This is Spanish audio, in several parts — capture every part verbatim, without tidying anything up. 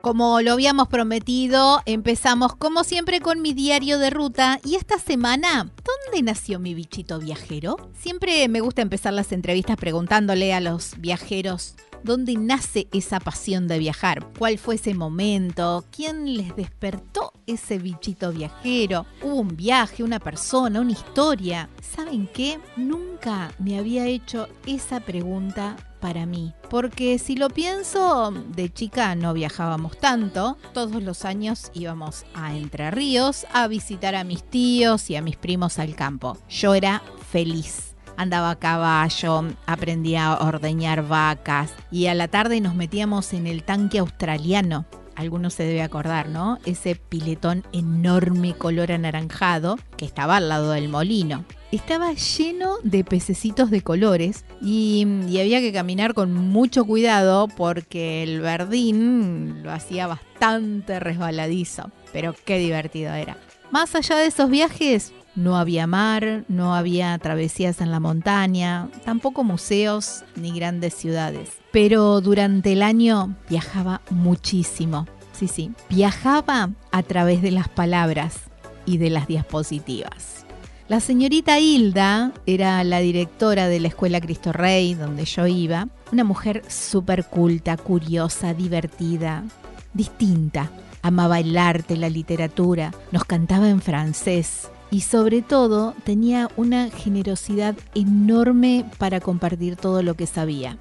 Como lo habíamos prometido, empezamos como siempre con mi diario de ruta. Y esta semana, ¿dónde nació mi bichito viajero? Siempre me gusta empezar las entrevistas preguntándole a los viajeros dónde nace esa pasión de viajar. ¿Cuál fue ese momento? ¿Quién les despertó ese bichito viajero? ¿Hubo un viaje, una persona, una historia? ¿Saben qué? Nunca me había hecho esa pregunta para mí. Porque si lo pienso, de chica no viajábamos tanto. Todos los años íbamos a Entre Ríos a visitar a mis tíos y a mis primos al campo. Yo era feliz. Andaba a caballo, aprendía a ordeñar vacas y a la tarde nos metíamos en el tanque australiano. Algunos se debe acordar, ¿no? Ese piletón enorme color anaranjado que estaba al lado del molino. Estaba lleno de pececitos de colores y, y había que caminar con mucho cuidado porque el verdín lo hacía bastante resbaladizo. Pero qué divertido era. Más allá de esos viajes, no había mar, no había travesías en la montaña, tampoco museos ni grandes ciudades. Pero durante el año viajaba muchísimo. Sí, sí, viajaba a través de las palabras y de las diapositivas. La señorita Hilda era la directora de la Escuela Cristo Rey, donde yo iba. Una mujer súper culta, curiosa, divertida, distinta. Amaba el arte, la literatura, nos cantaba en francés y sobre todo tenía una generosidad enorme para compartir todo lo que sabía.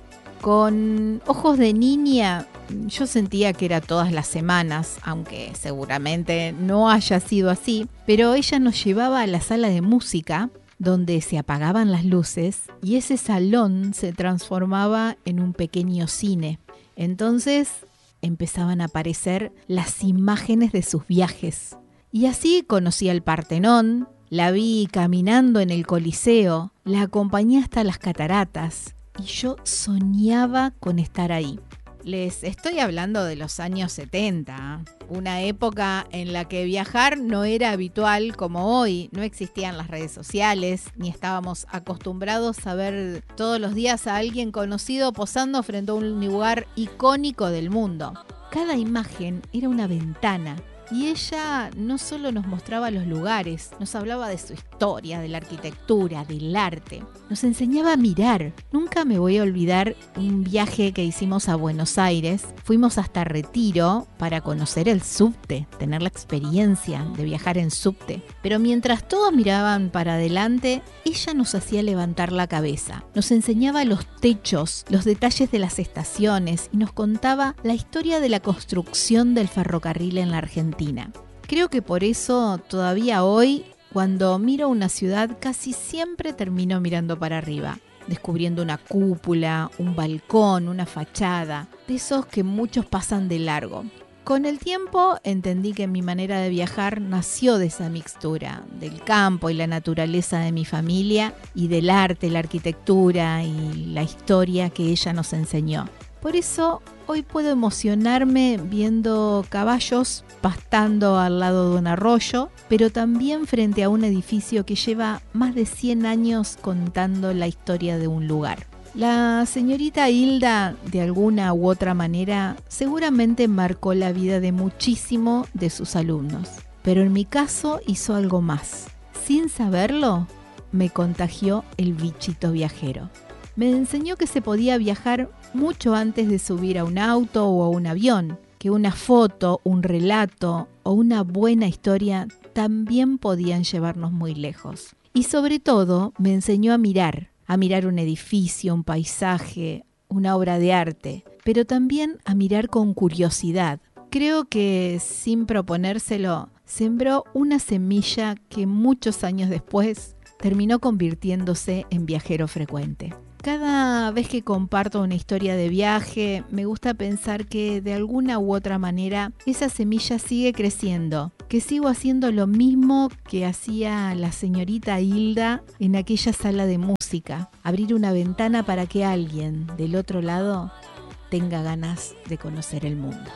Con ojos de niña, yo sentía que era todas las semanas, aunque seguramente no haya sido así, pero ella nos llevaba a la sala de música, donde se apagaban las luces y ese salón se transformaba en un pequeño cine. Entonces empezaban a aparecer las imágenes de sus viajes. Y así conocí al Partenón, la vi caminando en el Coliseo, la acompañé hasta las cataratas y yo soñaba con estar ahí. Les estoy hablando de los años setenta, una época en la que viajar no era habitual como hoy. No existían las redes sociales, ni estábamos acostumbrados a ver todos los días a alguien conocido posando frente a un lugar icónico del mundo. Cada imagen era una ventana. Y ella no solo nos mostraba los lugares, nos hablaba de su historia, de la arquitectura, del arte. Nos enseñaba a mirar. Nunca me voy a olvidar un viaje que hicimos a Buenos Aires. Fuimos hasta Retiro para conocer el subte, tener la experiencia de viajar en subte. Pero mientras todos miraban para adelante, ella nos hacía levantar la cabeza. Nos enseñaba los techos, los detalles de las estaciones y nos contaba la historia de la construcción del ferrocarril en la Argentina. Creo que por eso todavía hoy, cuando miro una ciudad, casi siempre termino mirando para arriba, descubriendo una cúpula, un balcón, una fachada, de esos que muchos pasan de largo. Con el tiempo entendí que mi manera de viajar nació de esa mixtura, del campo y la naturaleza de mi familia y del arte, la arquitectura y la historia que ella nos enseñó. Por eso hoy puedo emocionarme viendo caballos pastando al lado de un arroyo, pero también frente a un edificio que lleva más de cien años contando la historia de un lugar. La señorita Hilda, de alguna u otra manera, seguramente marcó la vida de muchísimos de sus alumnos, pero en mi caso hizo algo más. Sin saberlo, me contagió el bichito viajero. Me enseñó que se podía viajar mucho antes de subir a un auto o a un avión, que una foto, un relato o una buena historia también podían llevarnos muy lejos. Y sobre todo me enseñó a mirar, a mirar un edificio, un paisaje, una obra de arte, pero también a mirar con curiosidad. Creo que sin proponérselo, sembró una semilla que muchos años después terminó convirtiéndose en viajero frecuente. Cada vez que comparto una historia de viaje, me gusta pensar que de alguna u otra manera esa semilla sigue creciendo, que sigo haciendo lo mismo que hacía la señorita Hilda en aquella sala de música, abrir una ventana para que alguien del otro lado tenga ganas de conocer el mundo.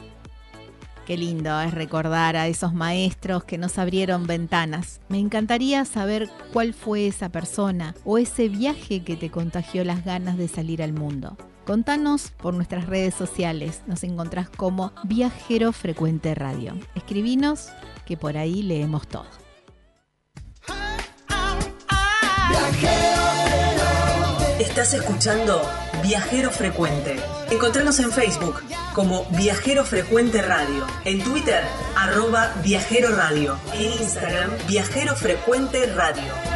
Qué lindo es recordar a esos maestros que nos abrieron ventanas. Me encantaría saber cuál fue esa persona o ese viaje que te contagió las ganas de salir al mundo. Contanos por nuestras redes sociales. Nos encontrás como Viajero Frecuente Radio. Escribinos que por ahí leemos todo. Estás escuchando Viajero Frecuente. Encontranos en Facebook como Viajero Frecuente Radio, en Twitter, arroba Viajero Radio, en Instagram, Viajero Frecuente Radio.